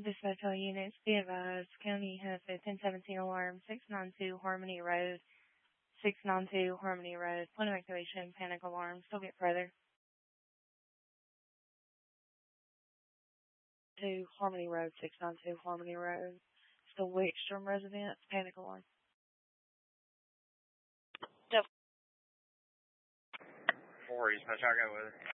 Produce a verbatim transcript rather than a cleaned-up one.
Dispatch units, be advised, County has a ten seventeen alarm, six ninety-two Harmony Road, six ninety-two Harmony Road, point of activation, panic alarm, still get further. To Harmony Road, six ninety-two Harmony Road, still Wickstrom residence, panic alarm. Four, dispatch, I'll go with it.